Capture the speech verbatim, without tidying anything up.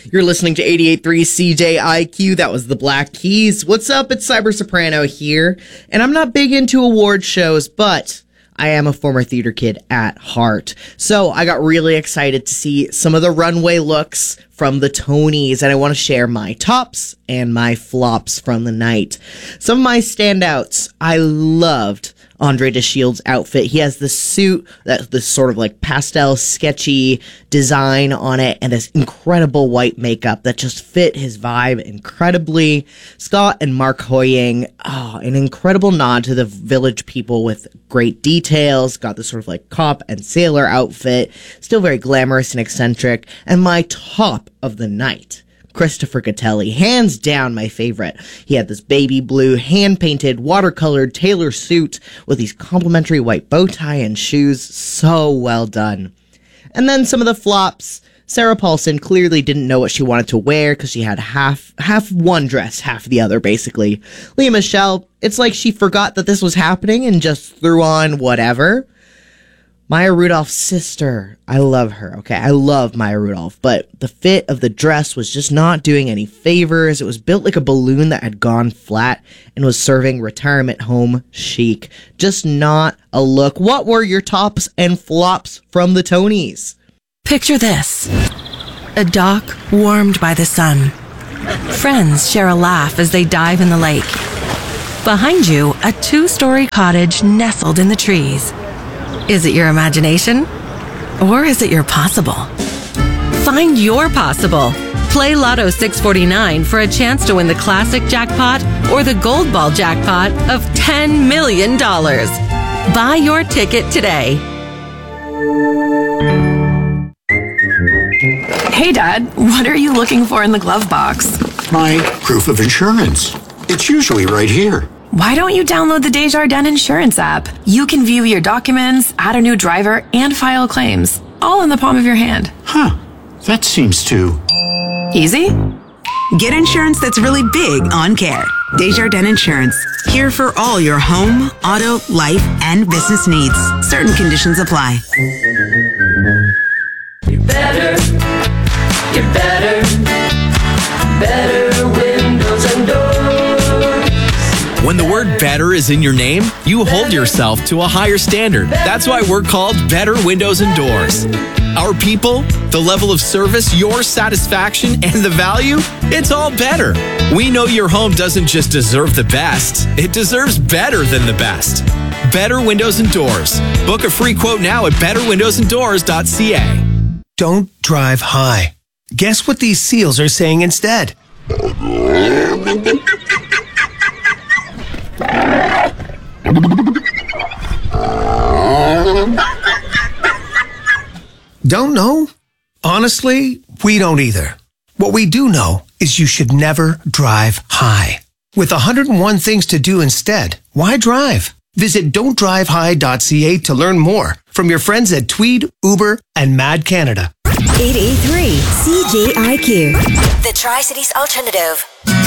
You're listening to eighty-eight point three C J I Q. That was the Black Keys. What's up? It's Cyber Soprano here. And I'm not big into award shows, but I am a former theater kid at heart. So I got really excited to see some of the runway looks from the Tonys, and I want to share my tops and my flops from the night. Some of my standouts, I loved Andre DeShield's outfit. He has this suit, that this sort of like pastel sketchy design on it, and this incredible white makeup that just fit his vibe incredibly. Scott and Mark Hoying, oh, an incredible nod to the Village people with great details. Got this sort of like cop and sailor outfit, still very glamorous and eccentric. And my top of the night, Christopher Gattelli, hands down my favorite. He had this baby blue, hand-painted, watercolored tailor suit with these complimentary white bow tie and shoes. So well done. And then some of the flops. Sarah Paulson clearly didn't know what she wanted to wear because she had half half one dress, half the other, basically. Lea Michele, it's like she forgot that this was happening and just threw on whatever. Maya Rudolph's sister, I love her, okay? I love Maya Rudolph, but the fit of the dress was just not doing any favors. It was built like a balloon that had gone flat and was serving retirement home chic. Just not a look. What were your tops and flops from the Tonys? Picture this. A dock warmed by the sun. Friends share a laugh as they dive in the lake. Behind you, a two-story cottage nestled in the trees. Is it your imagination? Or is it your possible? Find your possible. Play Lotto six forty-nine for a chance to win the classic jackpot or the gold ball jackpot of ten million dollars. Buy your ticket today. Hey, Dad, what are you looking for in the glove box? My proof of insurance. It's usually right here. Why don't you download the Desjardins Insurance app? You can view your documents, add a new driver, and file claims, all in the palm of your hand. Huh. That seems too... easy? Get insurance that's really big on care. Desjardins Insurance. Here for all your home, auto, life, and business needs. Certain conditions apply. You're better. You're better. Better windows and doors. When the word better is in your name, you hold yourself to a higher standard. That's why we're called Better Windows and Doors. Our people, the level of service, your satisfaction, and the value, it's all better. We know your home doesn't just deserve the best, it deserves better than the best. Better Windows and Doors. Book a free quote now at better windows and doors dot c a. Don't drive high. Guess what these seals are saying instead? Don't know? Honestly, we don't either. What we do know is you should never drive high. With one hundred one things to do instead, why drive? Visit don't drive high dot c a to learn more from your friends at Tweed, Uber, and Mad Canada. eight eight three C J I Q, the Tri-Cities Alternative.